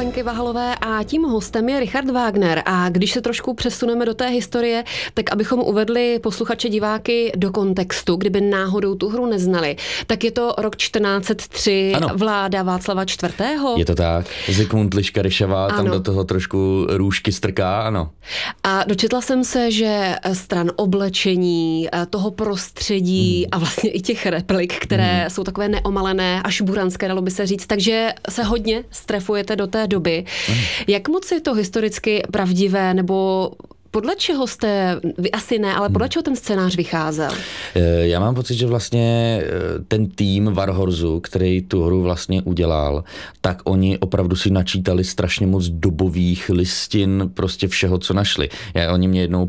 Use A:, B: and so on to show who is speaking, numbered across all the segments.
A: Alenky Vahalové a tím hostem je Richard Wagner. A když se trošku přesuneme do té historie, tak abychom uvedli posluchače diváky do kontextu, kdyby náhodou tu hru neznali, tak je to rok 1403, ano. Vláda Václava IV.
B: Je to tak. Zikmund Liška Ryšavá tam do toho trošku růžky strká, ano.
A: A dočetla jsem se, že stran oblečení, toho prostředí a vlastně i těch replik, které jsou takové neomalené, až buranské, dalo by se říct, takže se hodně strefujete do té doby. Jak moc je to historicky pravdivé, nebo podle čeho jste, vy asi ne, ale podle čeho ten scénář vycházel?
B: Já mám pocit, že vlastně ten tým Warhorsu, který tu hru vlastně udělal, tak oni opravdu si načítali strašně moc dobových listin, prostě všeho, co našli. Oni mě jednou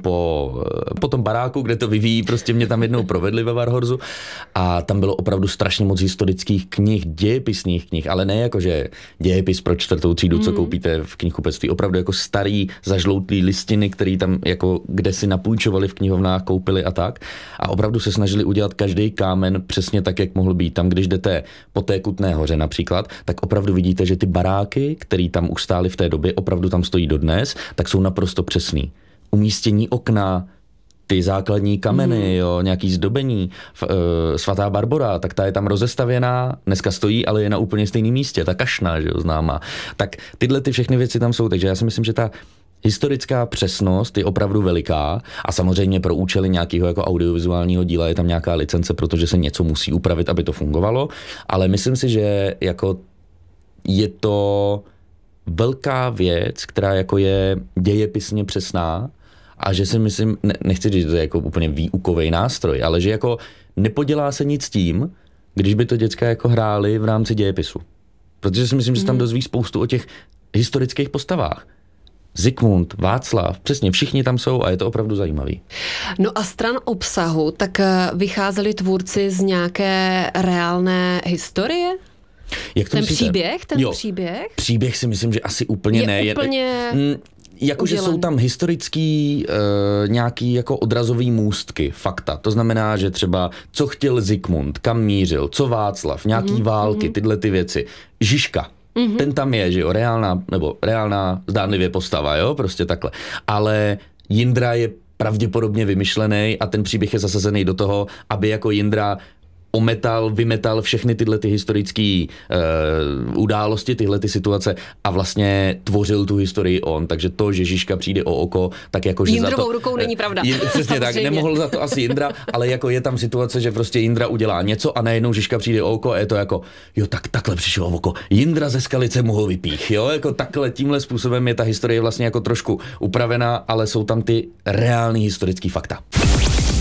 B: po tom baráku, kde to vyvíjí, prostě mě tam jednou provedli ve Warhorsu a tam bylo opravdu strašně moc historických knih, dějepisných knih, ale ne jako, že dějepis pro 4. třídu, co koupíte v knihkupectví, opravdu jako starý, zažloutlý listiny, který tam jako kde si napůjčovali v knihovnách, koupili a tak. A opravdu se snažili udělat každý kámen přesně tak, jak mohl být. Tam, když jdete po té Kutné Hoře například, tak opravdu vidíte, že ty baráky, které tam už stály v té době, opravdu tam stojí dodnes, tak jsou naprosto přesný. Umístění okna, ty základní kameny, jo, nějaký zdobení, svatá Barbora, tak ta je tam rozestavěná, dneska stojí, ale je na úplně stejném místě, ta kašna, že jo, známá. Tak tyhle ty všechny věci tam jsou, takže já si myslím, že ta historická přesnost je opravdu veliká a samozřejmě pro účely nějakého jako audiovizuálního díla je tam nějaká licence, protože se něco musí upravit, aby to fungovalo, ale myslím si, že jako je to velká věc, která jako je dějepisně přesná a že si myslím, nechci říct, že to je jako úplně výukový nástroj, ale že jako nepodělá se nic tím, když by to děcka jako hráli v rámci dějepisu. Protože si myslím, že se tam dozví spoustu o těch historických postavách. Zikmund, Václav, přesně všichni tam jsou a je to opravdu zajímavý.
A: No a stran obsahu, tak vycházeli tvůrci z nějaké reálné historie?
B: Jak to myslíte?
A: Příběh?
B: Příběh si myslím, že asi úplně ne. Jakože jsou tam historický nějaký jako odrazový můstky, fakta. To znamená, že třeba co chtěl Zikmund, kam mířil, co Václav, nějaký války, tyhle ty věci. Žižka. Ten tam je, že jo, reálná zdánlivě postava, jo, prostě takhle. Ale Jindra je pravděpodobně vymyšlený a ten příběh je zasazený do toho, aby jako Jindra vymetal všechny tyhle ty historické události, tyhle ty situace a vlastně tvořil tu historii on. Takže to, že Žižka přijde o oko, tak jako že
A: Jindrovou
B: za to
A: rukou není pravda.
B: Přesně tak, nemohl za to asi Jindra, ale jako je tam situace, že prostě Jindra udělá něco a najednou Žižka přijde o oko a je to jako, jo, takhle přišel o oko. Jindra ze Skalice mu ho vypích, jo, jako takhle, tímhle způsobem je ta historie vlastně jako trošku upravená, ale jsou tam ty reální historické fakta.